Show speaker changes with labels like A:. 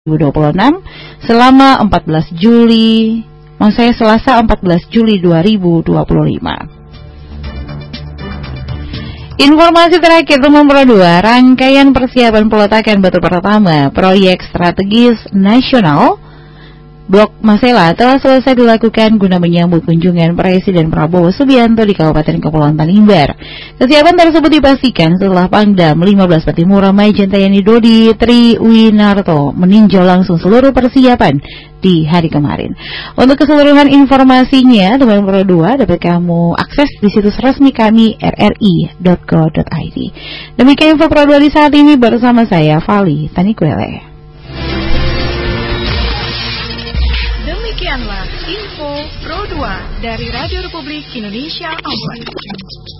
A: 2026 selama 14 Juli, Selasa 14 Juli 2025. Informasi terakhir nomor 2, rangkaian persiapan peletakan batu pertama proyek strategis nasional Blok Masela telah selesai dilakukan guna menyambut kunjungan Presiden Prabowo Subianto di Kabupaten Kepulauan Tanimbar. Kesiapan tersebut dipastikan setelah Pangdam 15 Patimura Majen TNI Dodi Triwinarto meninjau langsung seluruh persiapan di hari kemarin. Untuk keseluruhan informasinya, teman Pro 2 dapat kamu akses di situs resmi kami rri.co.id. Demikian info Pro 2 di saat ini bersama saya Vali Tanikwele.
B: Demikianlah info Pro 2 dari Radio Republik Indonesia Ambon.